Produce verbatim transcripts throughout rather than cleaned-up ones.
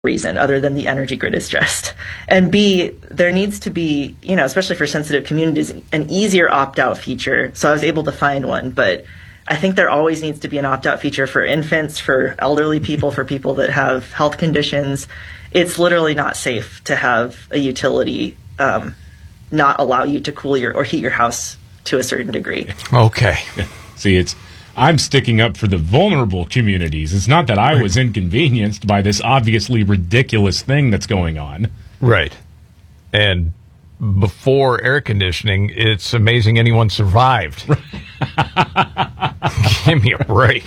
reason other than the energy grid is stressed. And B, there needs to be, you know, especially for sensitive communities, an easier opt-out feature. So I was able to find one, but I think there always needs to be an opt-out feature for infants, for elderly people, for people that have health conditions. It's literally not safe to have a utility um, not allow you to cool your or heat your house to a certain degree. Okay. See, it's I'm sticking up for the vulnerable communities. It's not that I was inconvenienced by this obviously ridiculous thing that's going on. Right. And before air conditioning, it's amazing anyone survived. Give me a break.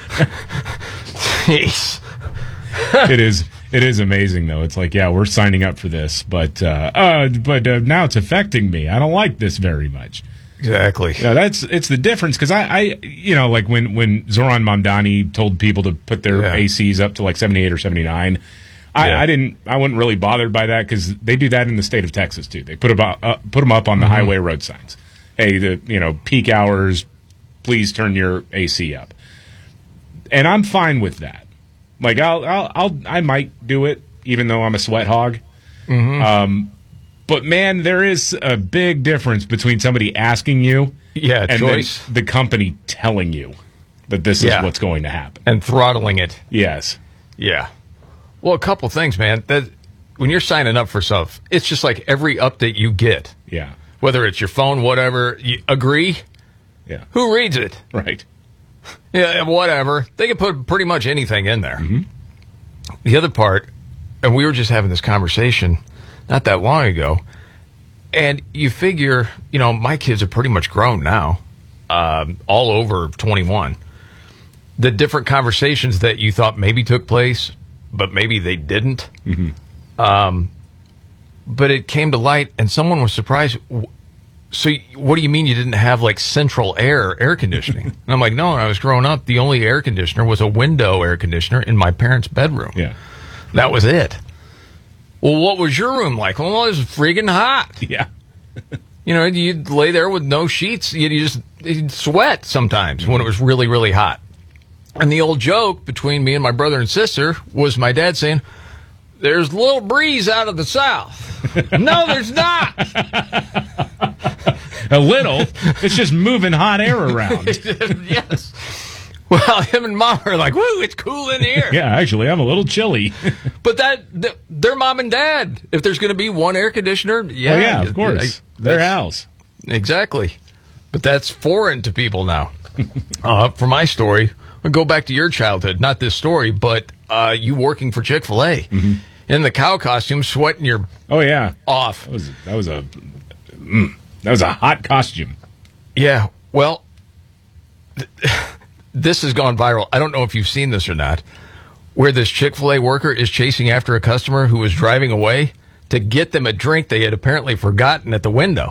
Jeez. It is it is amazing, though. It's like, yeah, we're signing up for this, but uh, uh, but uh, now it's affecting me. I don't like this very much. Exactly. Yeah, that's it's the difference because I, I, you know, like when, when Zoran Mamdani told people to put their Yeah. A Cs up to like seventy-eight or seventy-nine, I, Yeah. I didn't, I wasn't really bothered by that because they do that in the state of Texas too. They put about uh, put them up on the Mm-hmm. highway road signs. Hey, the you know peak hours, please turn your A C up, and I'm fine with that. Like I'll, I'll, I'll I might do it even though I'm a sweat hog. Mm-hmm. Um, But, man, there is a big difference between somebody asking you Yeah, and choice. then the company telling you that this Yeah. is what's going to happen. And throttling it. Yes. Yeah. Well, a couple things, man. That when you're signing up for stuff, it's just like every update you get, Yeah. whether it's your phone, whatever, you agree? Yeah. Who reads it? Right. Yeah, whatever. They can put pretty much anything in there. Mm-hmm. The other part, and we were just having this conversation not that long ago, and you figure, you know, my kids are pretty much grown now, um, all over twenty-one. The different conversations that you thought maybe took place, but maybe they didn't. Mm-hmm. Um, but it came to light, and someone was surprised. So what do you mean you didn't have, like, central air, air conditioning? And I'm like, no, when I was growing up, the only air conditioner was a window air conditioner in my parents' bedroom. Yeah. That was it. Well, what was your room like? Well, it was friggin' hot. Yeah. You know, you'd lay there with no sheets. You'd you just you'd sweat sometimes mm-hmm. when it was really, really hot. And the old joke between me and my brother and sister was my dad saying, there's a little breeze out of the south. No, there's not. A little. It's just moving hot air around. Yes. Well, him and mom are like, woo, it's cool in here. Yeah, actually, I'm a little chilly. But that, th- their mom and dad, if there's going to be one air conditioner, yeah. Oh, yeah, of course. I, Their house. Exactly. But that's foreign to people now. uh, for my story, I'll go back to your childhood. Not this story, but uh, you working for Chick-fil-A. Mm-hmm. In the cow costume, sweating your Oh, yeah. off. That was, that was a mm, that was a hot costume. Yeah, well, th- this has gone viral. I don't know if you've seen this or not, where this Chick-fil-A worker is chasing after a customer who was driving away to get them a drink they had apparently forgotten at the window.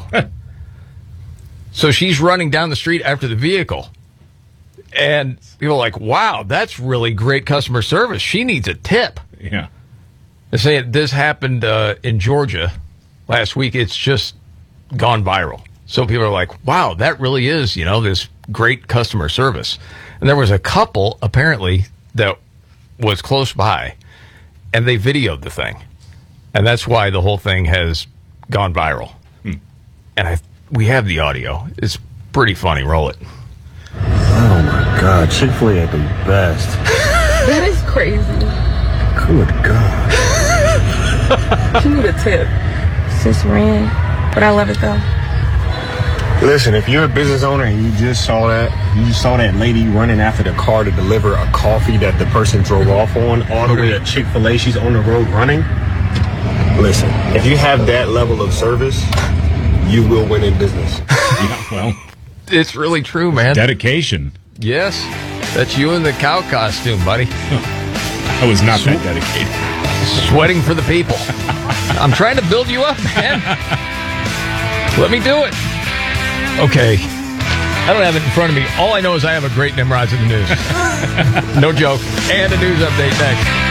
So she's running down the street after the vehicle. And people are like, wow, that's really great customer service. She needs a tip. Yeah. They're saying this happened uh, in Georgia last week. It's just gone viral. So people are like, wow, that really is, you know, this great customer service. And there was a couple, apparently, that was close by, and they videoed the thing. And that's why the whole thing has gone viral. Hmm. And I, we have the audio. It's pretty funny. Roll it. Oh, my God. Chick-fil-A at the best. That is crazy. Good God. She need a tip. Sis ran, but I love it though. Listen, if you're a business owner and you just saw that, you just saw that lady running after the car to deliver a coffee that the person drove off on, all the way to Chick-fil-A, she's on the road running. Listen, if you have that level of service, you will win in business. Yeah, well, It's really true, man. dedication. Yes, that's you in the cow costume, buddy. I was not that dedicated. Sweating for the people. I'm trying to build you up, man. Let me do it. Okay. I don't have it in front of me. All I know is I have a great Nimrods in the news. No joke. And a news update next.